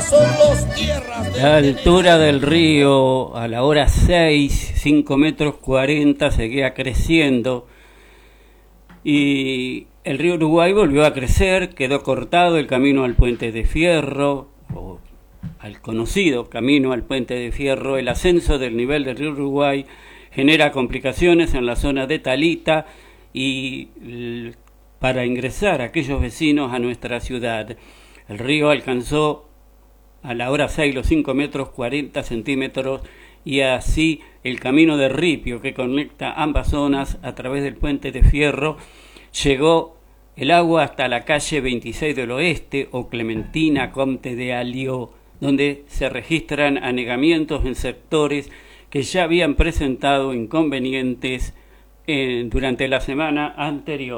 son los tierras del La altura del río a la hora 6, 5 metros 40, seguía creciendo y el río Uruguay volvió a crecer, quedó cortado el camino al Puente de Fierro, o al conocido camino al Puente de Fierro. El ascenso del nivel del río Uruguay genera complicaciones en la zona de Talita y para ingresar a aquellos vecinos a nuestra ciudad. El río alcanzó a la hora 6 los 5 metros 40 centímetros y así el camino de ripio que conecta ambas zonas a través del Puente de Fierro llegó el agua hasta la calle 26 del Oeste o Clementina Comte de Alió, donde se registran anegamientos en sectores que ya habían presentado inconvenientes durante la semana anterior.